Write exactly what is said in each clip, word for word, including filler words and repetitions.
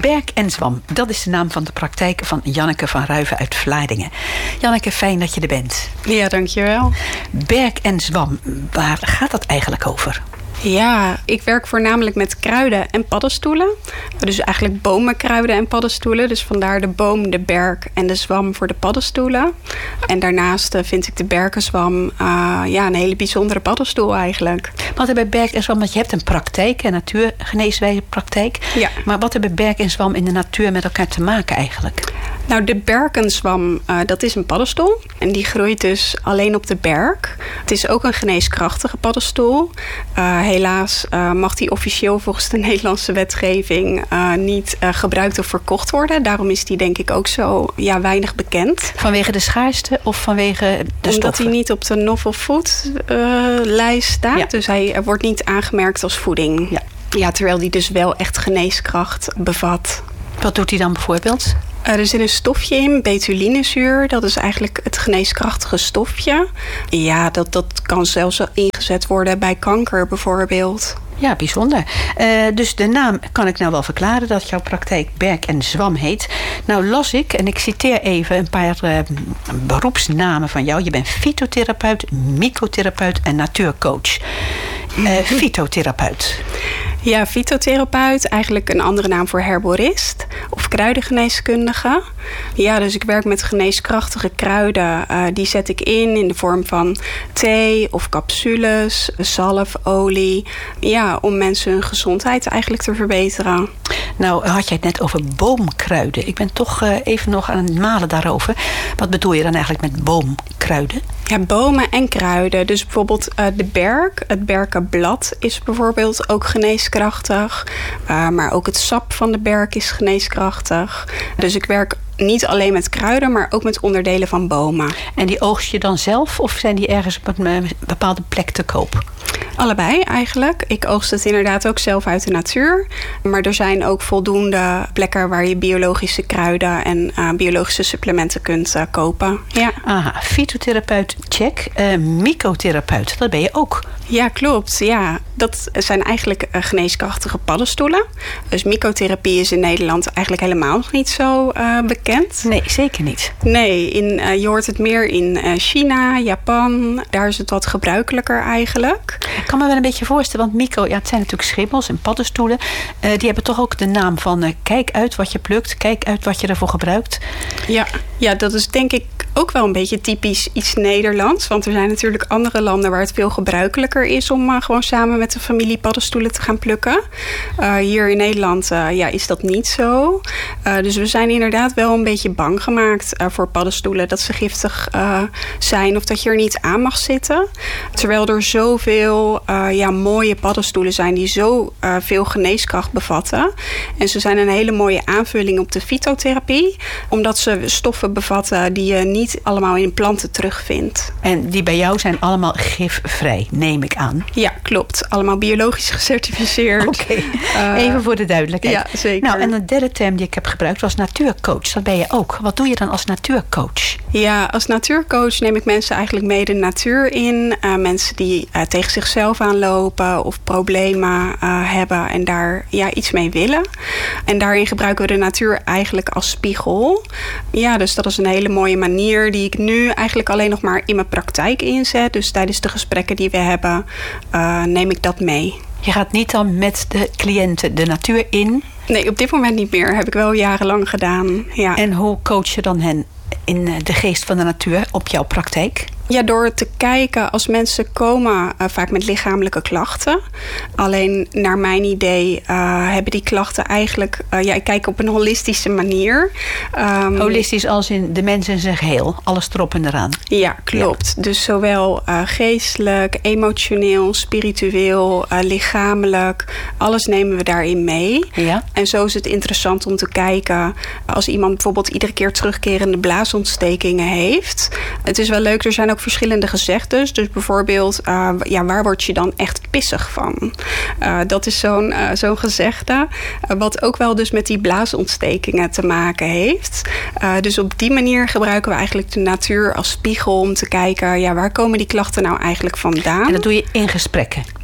Berk en Zwam, dat is de naam van de praktijk van Janneke van Ruiven uit Vlaardingen. Janneke, fijn dat je er bent. Ja, dankjewel. Berk en Zwam, waar gaat dat eigenlijk over? Ja, ik werk voornamelijk met kruiden en paddenstoelen. Dus eigenlijk bomen, kruiden en paddenstoelen. Dus vandaar de boom, de berk en de zwam voor de paddenstoelen. En daarnaast vind ik de berkenzwam uh, ja, een hele bijzondere paddenstoel eigenlijk. Wat hebben Berk en Zwam, want je hebt een praktijk, een natuurgeneeswijzepraktijk. Ja. Maar wat hebben Berk en Zwam in de natuur met elkaar te maken eigenlijk? Nou, de berkenzwam, uh, dat is een paddenstoel. En die groeit dus alleen op de berk. Het is ook een geneeskrachtige paddenstoel. Uh, helaas uh, mag die officieel volgens de Nederlandse wetgeving uh, niet uh, gebruikt of verkocht worden. Daarom is die denk ik ook zo ja, weinig bekend. Vanwege de schaarste of vanwege de Omdat stoffen? hij niet op de novel food uh, lijst staat. Ja. Dus hij uh, wordt niet aangemerkt als voeding. Ja. Ja, terwijl die dus wel echt geneeskracht bevat. Wat doet hij dan bijvoorbeeld? Uh, er zit een stofje in, betulinezuur. Dat is eigenlijk het geneeskrachtige stofje. Ja, dat, dat kan zelfs ingezet worden bij kanker bijvoorbeeld. Ja, bijzonder. Uh, dus de naam kan ik nou wel verklaren dat jouw praktijk Berk en Zwam heet. Nou las ik, en ik citeer even een paar uh, beroepsnamen van jou. Je bent fytotherapeut, mycotherapeut en natuurcoach. Uh, fytotherapeut. Ja, fytotherapeut, eigenlijk een andere naam voor herborist of kruidengeneeskundige. Ja, dus ik werk met geneeskrachtige kruiden. Uh, die zet ik in in de vorm van thee of capsules, zalf, olie. Ja, om mensen hun gezondheid eigenlijk te verbeteren. Nou, had jij het net over boomkruiden. Ik ben toch uh, even nog aan het malen daarover. Wat bedoel je dan eigenlijk met boomkruiden? Ja, bomen en kruiden. Dus bijvoorbeeld uh, de berk, het berkenblad is bijvoorbeeld ook geneeskrachtig. Uh, maar ook het sap van de berk is geneeskrachtig. Dus ik werk niet alleen met kruiden, maar ook met onderdelen van bomen. En die oogst je dan zelf of zijn die ergens op een bepaalde plek te koop? Allebei eigenlijk. Ik oogst het inderdaad ook zelf uit de natuur. Maar er zijn ook voldoende plekken waar je biologische kruiden en uh, biologische supplementen kunt uh, kopen. Ja. Aha, fytotherapeut, check. Uh, mycotherapeut, dat ben je ook. Ja, klopt. Ja, dat zijn eigenlijk uh, geneeskrachtige paddenstoelen. Dus mycotherapie is in Nederland eigenlijk helemaal nog niet zo uh, bekend. Nee, zeker niet. Nee, in, uh, je hoort het meer in uh, China, Japan. Daar is het wat gebruikelijker eigenlijk. Ik kan me wel een beetje voorstellen, want myco, ja, het zijn natuurlijk schimmels en paddenstoelen. Uh, die hebben toch ook de naam van uh, kijk uit wat je plukt, kijk uit wat je ervoor gebruikt. Ja, ja, dat is denk ik ook wel een beetje typisch iets Nederlands. Want er zijn natuurlijk andere landen waar het veel gebruikelijker is om uh, gewoon samen met de familie paddenstoelen te gaan plukken. Uh, hier in Nederland uh, ja, is dat niet zo. Uh, dus we zijn inderdaad wel een beetje bang gemaakt uh, voor paddenstoelen. Dat ze giftig uh, zijn of dat je er niet aan mag zitten. Terwijl er zoveel uh, ja, mooie paddenstoelen zijn die zo uh, veel geneeskracht bevatten. En ze zijn een hele mooie aanvulling op de fytotherapie. Omdat ze stoffen bevatten die je niet allemaal in planten terugvindt. En die bij jou zijn allemaal gifvrij, neem ik aan. Ja, klopt. Allemaal biologisch gecertificeerd. Oké, okay. uh, even voor de duidelijkheid. Ja, zeker. Nou, en de derde term die ik heb gebruikt was natuurcoach. Dat ben je ook. Wat doe je dan als natuurcoach? Ja, als natuurcoach neem ik mensen eigenlijk mee de natuur in. Uh, mensen die uh, tegen zichzelf aanlopen of problemen uh, hebben en daar ja, iets mee willen. En daarin gebruiken we de natuur eigenlijk als spiegel. Ja, dus dat is een hele mooie manier die ik nu eigenlijk alleen nog maar in mijn praktijk inzet. Dus tijdens de gesprekken die we hebben, uh, neem ik dat mee. Je gaat niet dan met de cliënten de natuur in? Nee, op dit moment niet meer. Heb ik wel jarenlang gedaan. Ja. En hoe coach je dan hen in de geest van de natuur op jouw praktijk? Ja, door te kijken als mensen komen uh, vaak met lichamelijke klachten. Alleen naar mijn idee uh, hebben die klachten eigenlijk... Uh, ja, ik kijk op een holistische manier. Um, Holistisch als in de mens in zijn geheel. Alles erop en eraan. Ja, klopt. Ja. Dus zowel uh, geestelijk, emotioneel, spiritueel, uh, lichamelijk. Alles nemen we daarin mee. Ja. En zo is het interessant om te kijken... als iemand bijvoorbeeld iedere keer terugkerende blaasontstekingen heeft. Het is wel leuk, er zijn ook verschillende gezegdes. Dus bijvoorbeeld, uh, ja, waar word je dan echt pissig van? Uh, dat is zo'n, uh, zo'n gezegde. Uh, wat ook wel dus met die blaasontstekingen te maken heeft. Uh, dus op die manier gebruiken we eigenlijk de natuur als spiegel om te kijken, ja, waar komen die klachten nou eigenlijk vandaan? En dat doe je in gesprekken? Ja.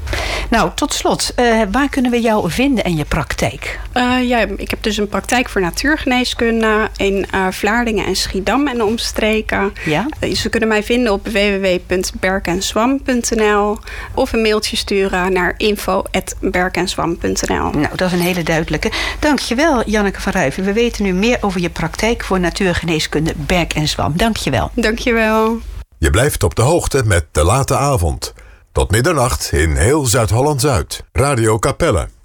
Nou, tot slot, uh, waar kunnen we jou vinden en je praktijk? Uh, ja, ik heb dus een praktijk voor natuurgeneeskunde in uh, Vlaardingen en Schiedam en omstreken. Ja? Uh, ze kunnen mij vinden op w w w punt berk en zwam punt n l of een mailtje sturen naar info at berk en zwam punt n l. Nou, dat is een hele duidelijke. Dankjewel, Janneke van Ruiven. We weten nu meer over je praktijk voor natuurgeneeskunde Berk en Zwam. Dankjewel. Dankjewel. Je blijft op de hoogte met De Late Avond. Tot middernacht in heel Zuid-Holland-Zuid. Radio Capelle.